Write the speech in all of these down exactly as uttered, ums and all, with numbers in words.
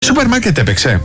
Σούπερ μάρκετ έπαιξε.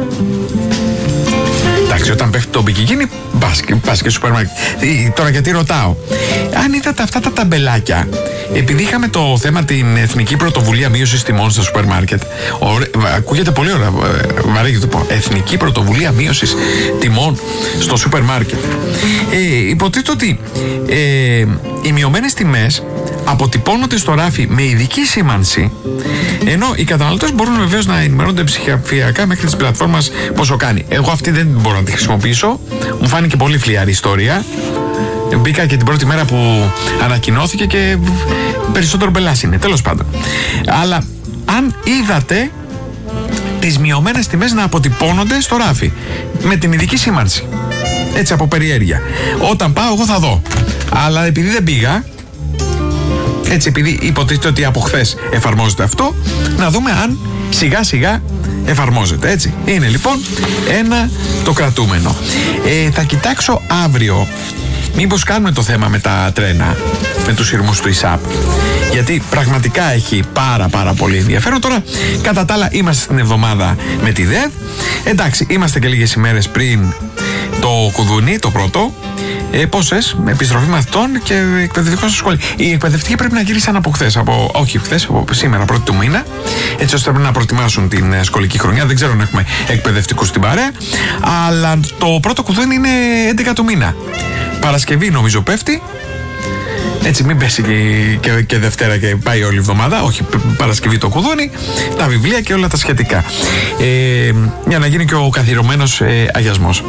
Εντάξει, όταν πέφτει το μπικικίνι, πας και σούπερ μάρκετ. Τώρα γιατί ρωτάω. Αν είδατε αυτά τα ταμπελάκια, επειδή είχαμε το θέμα την Εθνική Πρωτοβουλία Μείωσης Τιμών στα σούπερ μάρκετ. Ωραί, ακούγεται πολύ ωραία, βαρύγει το πω. Εθνική Πρωτοβουλία Μείωσης Τιμών στο σούπερ μάρκετ. Ε, υποτίθεται ότι ε, οι μειωμένες τιμές αποτυπώνονται στο ράφι με ειδική σήμανση, ενώ οι καταναλωτές μπορούν βεβαίως να ενημερώνονται ψηφιακά μέχρι της πλατφόρμας πόσο κάνει. Εγώ αυτή δεν μπορώ να τη χρησιμοποιήσω. Μου φάνηκε πολύ φλιαρή ιστορία. Μπήκα και την πρώτη μέρα που ανακοινώθηκε και περισσότερο μπελάς είναι, τέλος πάντων. Αλλά αν είδατε τις μειωμένες τιμές να αποτυπώνονται στο ράφι με την ειδική σήμανση, έτσι από περιέργεια, όταν πάω εγώ θα δω. Αλλά επειδή δεν πήγα, έτσι επειδή υποτίθεται ότι από χθες εφαρμόζεται αυτό, να δούμε αν σιγά σιγά εφαρμόζεται, έτσι. Είναι λοιπόν ένα το κρατούμενο. Ε, θα κοιτάξω αύριο μήπως κάνουμε το θέμα με τα τρένα, με τους σειρμούς του ΙΣΑΠ, γιατί πραγματικά έχει πάρα πάρα πολύ ενδιαφέρον. Τώρα κατά τα άλλα είμαστε στην εβδομάδα με τη ΔΕΔ. Εντάξει, είμαστε και λίγες ημέρες πριν το κουδούνι, το πρώτο. Ε, πόσες, με επιστροφή μαθητών και εκπαιδευτικών στο σχολείο. Οι εκπαιδευτικοί πρέπει να γύρισαν από χθες, από, όχι χθες, από σήμερα, πρώτη του μήνα. Έτσι ώστε πρέπει να προετοιμάσουν την σχολική χρονιά. Δεν ξέρω αν έχουμε εκπαιδευτικούς στην παρέα. Αλλά το πρώτο κουδούνι είναι έντεκα του μήνα. Παρασκευή νομίζω πέφτει. Έτσι, μην πέσει και, και, και Δευτέρα και πάει όλη η εβδομάδα. Όχι, Παρασκευή το κουδούνι, τα βιβλία και όλα τα σχετικά. Ε, για να γίνει και ο καθιερωμένος ε, αγιασμός.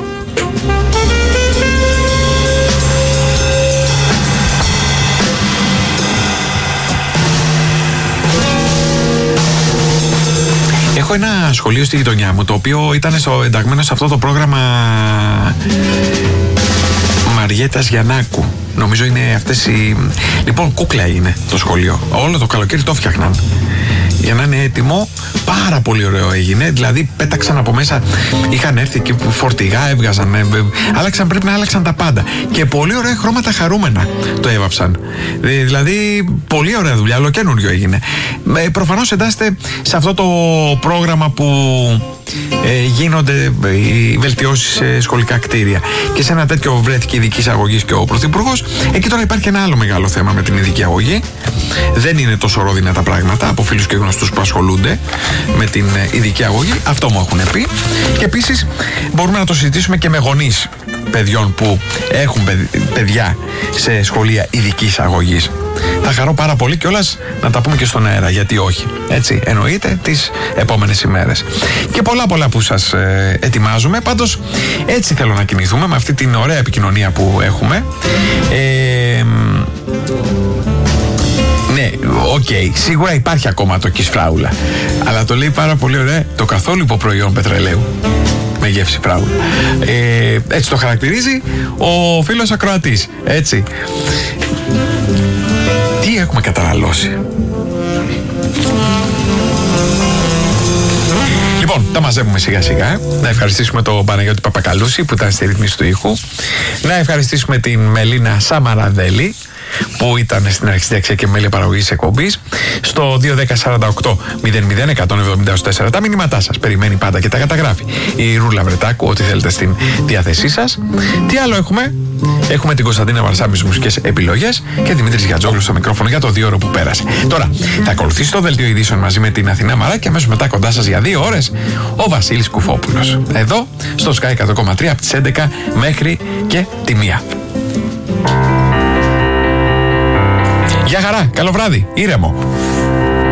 Έχω ένα σχολείο στη γειτονιά μου, το οποίο ήταν στο, ενταγμένο σε αυτό το πρόγραμμα Μαριέτας Γιαννάκου. Νομίζω είναι αυτές οι... Λοιπόν, κούκλα είναι το σχολείο. Όλο το καλοκαίρι το φτιάχναν για να είναι έτοιμο. Πάρα πολύ ωραίο έγινε. Δηλαδή πέταξαν από μέσα, είχαν έρθει και φορτηγά έβγαζαν, ε, ε, άλλαξαν, πρέπει να άλλαξαν τα πάντα. Και πολύ ωραία χρώματα χαρούμενα το έβαψαν. Ε, δηλαδή πολύ ωραία δουλειά, ολοκαίνουργιο έγινε. Ε, προφανώς εντάσσεται σε αυτό το πρόγραμμα που ε, γίνονται οι βελτιώσεις σε σχολικά κτίρια. Και σε ένα τέτοιο βρέθηκε ειδική αγωγή και ο Πρωθυπουργός. Εκεί τώρα υπάρχει ένα άλλο μεγάλο θέμα με την ειδική αγωγή. Δεν είναι τόσο ρόδινα τα πράγματα από φίλους και γνωστούς που ασχολούνται με την ειδική αγωγή. Αυτό μου έχουν πει. Και επίσης μπορούμε να το συζητήσουμε και με γονείς παιδιών που έχουν παιδιά σε σχολεία ειδικής αγωγής. Θα χαρώ πάρα πολύ κιόλας να τα πούμε και στον αέρα, γιατί όχι. Έτσι, εννοείται τις επόμενες ημέρες. Και πολλά πολλά που σας ε, ετοιμάζουμε. Πάντως έτσι θέλω να κινηθούμε με αυτή την ωραία επικοινωνία που έχουμε. Ε, Ναι, οκ, okay. Σίγουρα υπάρχει ακόμα το Kiss φράουλα. Αλλά το λέει πάρα πολύ ωραία το καθόλου υποπροϊόν πετρελαίου με γεύση φράουλα. Ε, έτσι το χαρακτηρίζει ο φίλος ακροατής. Έτσι. Τι έχουμε καταναλώσει. Λοιπόν, τα μαζεύουμε σιγά σιγά. Να ευχαριστήσουμε τον Παναγιώτη Παπακαλούση που ήταν στη ρύθμιση του ήχου. Να ευχαριστήσουμε την Μελίνα Σαμαραδέλη που ήταν στην αρχιστέξια και μέλη παραγωγής εκπομπής. Στο δύο ένα μηδέν τέσσερα οκτώ μηδέν μηδέν εκατόν εβδομήντα τέσσερα τα μηνύματά σας περιμένει πάντα και τα καταγράφει η Ρούλα Βρετάκου, ό,τι θέλετε στην διάθεσή σας. Τι άλλο έχουμε? Έχουμε την Κωνσταντίνα Βαρσάμπη στις μουσικές επιλογές και Δημήτρης Γιατζόγλου στο μικρόφωνο για το δύο ώρο που πέρασε. Τώρα θα ακολουθήσει το δελτίο ειδήσεων μαζί με την Αθηνά Μαρά και αμέσως μετά κοντά σας για δύο ώρες ο Βασίλης Κουφόπουλος. Εδώ στο Sky εκατό κόμμα τρία από τις έντεκα μέχρι και τη μία. Γεια χαρά, καλό βράδυ, ήρεμο.